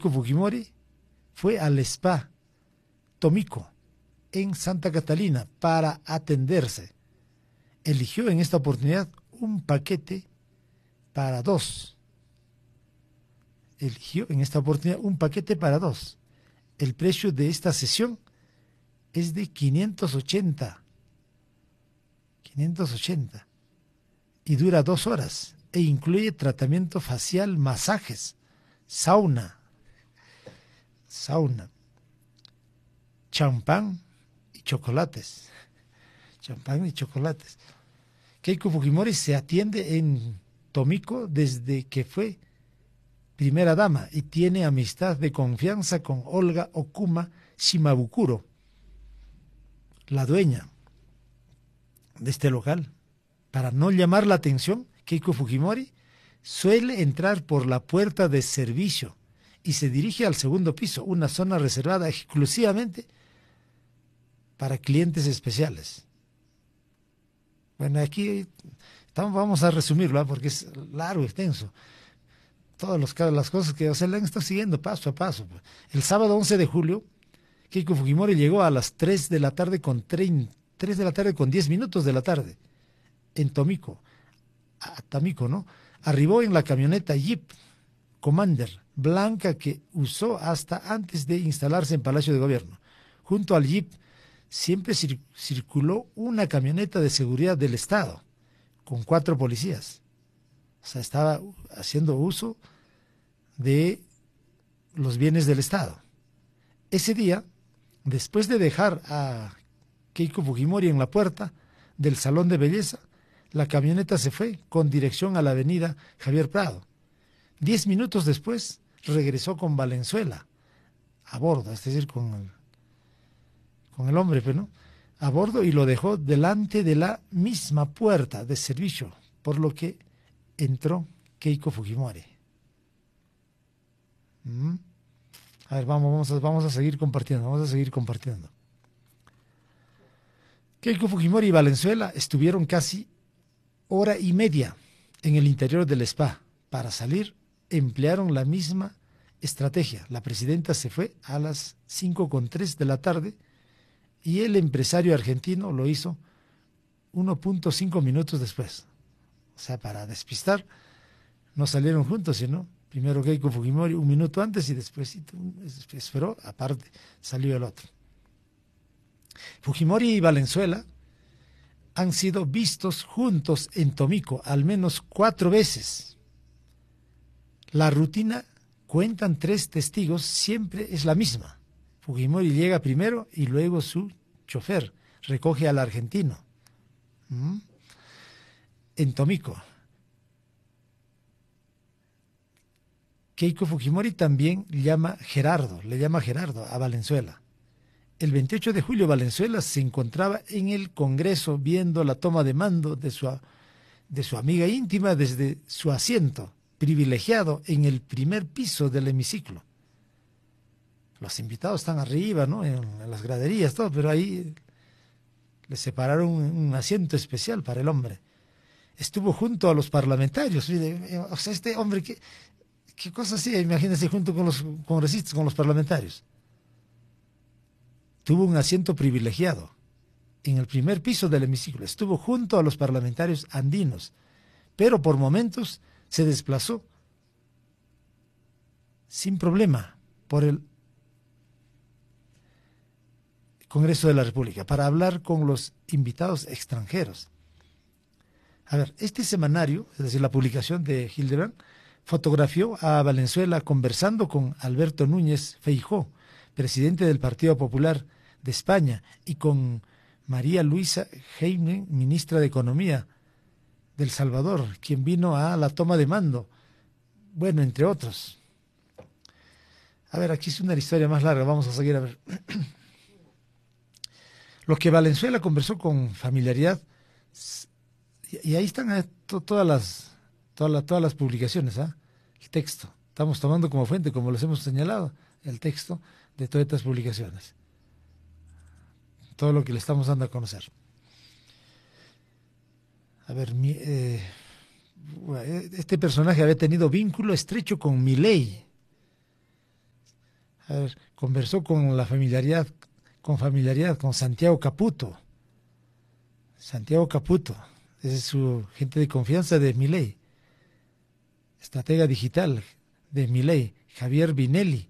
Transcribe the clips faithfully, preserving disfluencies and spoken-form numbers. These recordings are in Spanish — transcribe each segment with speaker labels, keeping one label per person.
Speaker 1: Keiko Fujimori fue al spa Tomiko en Santa Catalina para atenderse. Eligió en esta oportunidad un paquete para dos. Eligió en esta oportunidad un paquete para dos. El precio de esta sesión es de quinientos ochenta. quinientos ochenta. Y dura dos horas. E incluye tratamiento facial, masajes, sauna, sauna, champán y chocolates. Champán y chocolates. Keiko Fujimori se atiende en Tomiko desde que fue primera dama y tiene amistad de confianza con Olga Okuma Shimabukuro, la dueña de este local. Para no llamar la atención, Keiko Fujimori suele entrar por la puerta de servicio y se dirige al segundo piso, una zona reservada exclusivamente para clientes especiales. Bueno, aquí estamos, vamos a resumirlo, ¿eh? Porque es largo, extenso. Todas los, las cosas que se le han estado siguiendo paso a paso. El sábado once de julio, Keiko Fujimori llegó a las tres de la tarde con treinta, tres de la tarde con diez minutos de la tarde en Tomiko, a Tamiko, ¿no? Arribó en la camioneta Jeep Commander blanca que usó hasta antes de instalarse en Palacio de Gobierno. Junto al Jeep siempre cir circuló una camioneta de seguridad del Estado con cuatro policías. O sea, estaba haciendo uso de los bienes del Estado. Ese día, después de dejar a Keiko Fujimori en la puerta del salón de belleza, la camioneta se fue con dirección a la avenida Javier Prado. Diez minutos después, regresó con Valenzuela a bordo, es decir, con el, con el hombre, ¿no? A bordo, y lo dejó delante de la misma puerta de servicio, por lo que entró Keiko Fujimori. ¿Mm? A ver, vamos, vamos, a, vamos a seguir compartiendo, vamos a seguir compartiendo. Keiko Fujimori y Valenzuela estuvieron casi hora y media en el interior del spa. Para salir, emplearon la misma estrategia. La presidenta se fue a las cinco con tres de la tarde y el empresario argentino lo hizo uno punto cinco minutos después. O sea, para despistar, no salieron juntos, sino primero Keiko Fujimori un minuto antes y después esperó, aparte salió el otro. Fujimori y Valenzuela han sido vistos juntos en Tomiko al menos cuatro veces. La rutina, cuentan tres testigos, siempre es la misma. Fujimori llega primero y luego su chofer recoge al argentino. ¿Mm? En Tomiko. Keiko Fujimori también llama Gerardo, le llama Gerardo a Valenzuela. El veintiocho de julio Valenzuela se encontraba en el Congreso viendo la toma de mando de su, de su amiga íntima desde su asiento privilegiado en el primer piso del hemiciclo. Los invitados están arriba, ¿no? En, en las graderías, todo, pero ahí le separaron un, un asiento especial para el hombre. Estuvo junto a los parlamentarios. O sea, este hombre, ¿qué, qué cosa hacía? Imagínense, junto con los congresistas, con los parlamentarios. Tuvo un asiento privilegiado en el primer piso del hemiciclo. Estuvo junto a los parlamentarios andinos, pero por momentos se desplazó sin problema por el Congreso de la República para hablar con los invitados extranjeros. A ver, este semanario, es decir, la publicación de Hildebrand, fotografió a Valenzuela conversando con Alberto Núñez Feijóo, presidente del Partido Popular de España, y con María Luisa Heine, ministra de Economía del Salvador, quien vino a la toma de mando, bueno, entre otros. A ver, aquí es una historia más larga, vamos a seguir a ver. Lo que Valenzuela conversó con familiaridad, y ahí están eh, to, todas las todas las, todas las publicaciones, ¿eh? El texto. Estamos tomando como fuente, como les hemos señalado, el texto de todas estas publicaciones. Todo lo que le estamos dando a conocer. A ver, mi, eh, este personaje había tenido vínculo estrecho con Milei. A ver, conversó con la familiaridad, con familiaridad con Santiago Caputo. Santiago Caputo, ese es su gente de confianza de Milei. Estratega digital de Milei, Javier Binelli,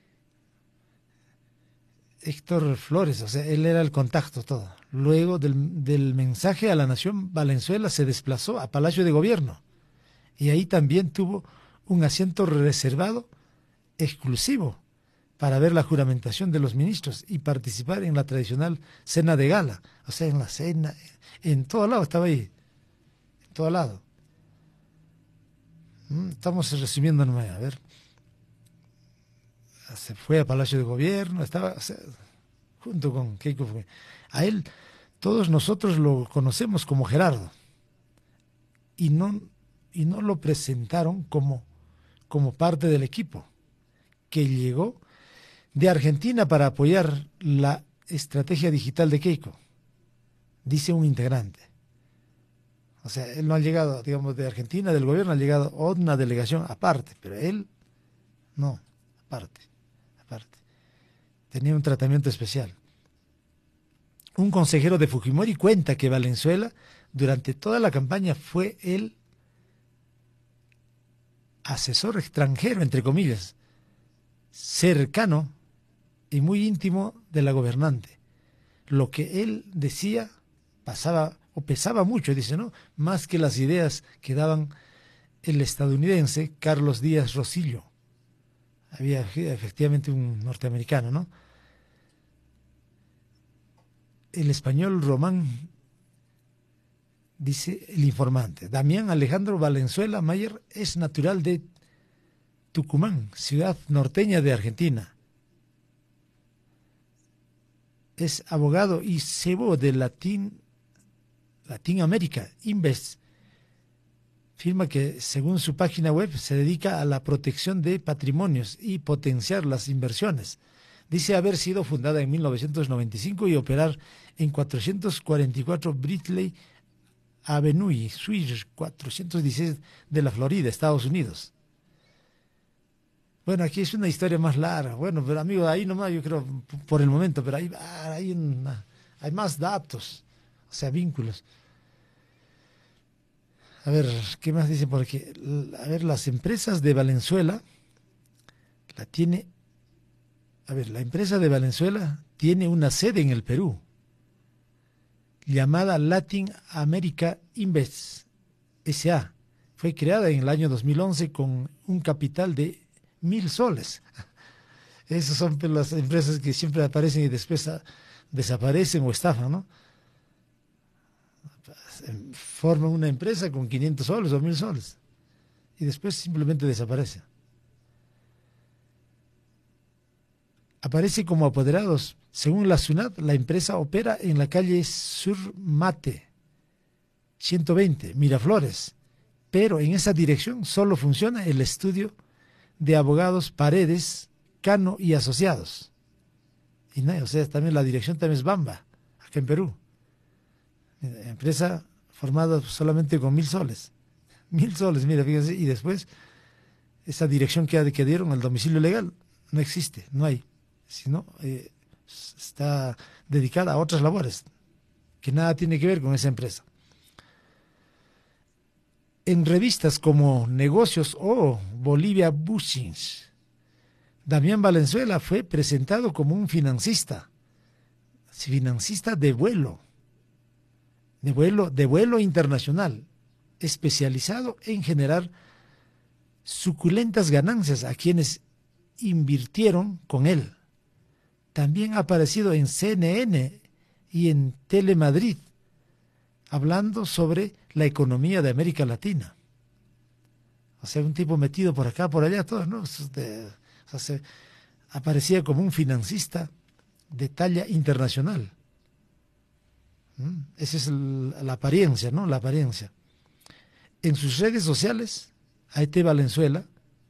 Speaker 1: Héctor Flores, o sea, él era el contacto todo. Luego del, del mensaje a la nación, Valenzuela se desplazó a Palacio de Gobierno y ahí también tuvo un asiento reservado exclusivo para ver la juramentación de los ministros y participar en la tradicional cena de gala. O sea, en la cena, en todo lado estaba ahí, en todo lado. Estamos resumiendo nomás, a ver. Se fue a Palacio de Gobierno, estaba, o sea, junto con Keiko Fujimori. A él, todos nosotros lo conocemos como Gerardo. Y no, y no lo presentaron como, como parte del equipo, que llegó de Argentina para apoyar la estrategia digital de Keiko, dice un integrante. O sea, él no ha llegado, digamos, de Argentina, del gobierno, ha llegado una delegación aparte, pero él no, aparte, aparte. Tenía un tratamiento especial. Un consejero de Fujimori cuenta que Valenzuela, durante toda la campaña, fue el asesor extranjero, entre comillas, cercano y muy íntimo de la gobernante. Lo que él decía pasaba o pesaba mucho, dice, ¿no? Más que las ideas que daban el estadounidense Carlos Díaz Rosillo. Había efectivamente un norteamericano, ¿no? El español Román, dice el informante, Damián Alejandro Valenzuela Mayer es natural de Tucumán, ciudad norteña de Argentina. Es abogado y cebo de Latin, Latin America Invest. Firma que, según su página web, se dedica a la protección de patrimonios y potenciar las inversiones. Dice haber sido fundada en mil novecientos noventa y cinco y operar en cuatrocientos cuarenta y cuatro Britley Avenue, Suite cuatrocientos dieciséis de la Florida, Estados Unidos. Bueno, aquí es una historia más larga. Bueno, pero amigo, ahí nomás yo creo por el momento, pero ahí hay, una, hay más datos, o sea, vínculos. A ver, ¿qué más dice por aquí? A ver, las empresas de Valenzuela, la tiene, a ver, la empresa de Valenzuela tiene una sede en el Perú, llamada Latin America Invest S A. Fue creada en el año dos mil once con un capital de mil soles. Esas son las empresas que siempre aparecen y después desaparecen o estafan, ¿no? Forman una empresa con quinientos soles o mil soles y después simplemente desaparece. Aparece como apoderados. Según la SUNAT, la empresa opera en la calle Surmate ciento veinte, Miraflores, pero en esa dirección solo funciona el estudio de abogados Paredes, Cano y Asociados. Y no, o sea, también la dirección también es Bamba, acá en Perú. Empresa formada solamente con mil soles. Mil soles, mira, fíjense, y después esa dirección que, que dieron, el domicilio legal, no existe, no hay. Sino eh, está dedicada a otras labores que nada tiene que ver con esa empresa. En revistas como Negocios o Bolivia Business, Damián Valenzuela fue presentado como un financista, financista de vuelo, de vuelo, de vuelo internacional, especializado en generar suculentas ganancias a quienes invirtieron con él. También ha aparecido en C N N y en Telemadrid, hablando sobre la economía de América Latina. O sea, un tipo metido por acá, por allá, todo, ¿no? De, o sea, se, aparecía como un financista de talla internacional. ¿Mm? Esa es el, la apariencia, ¿no? La apariencia. En sus redes sociales, a este Valenzuela,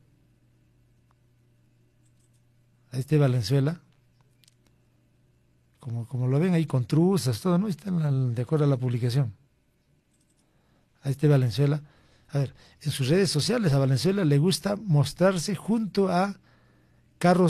Speaker 1: a este Valenzuela, como, como lo ven ahí con truzas, todo, ¿no? Está en la, de acuerdo a la publicación. A este Valenzuela, a ver, en sus redes sociales a Valenzuela le gusta mostrarse junto a carros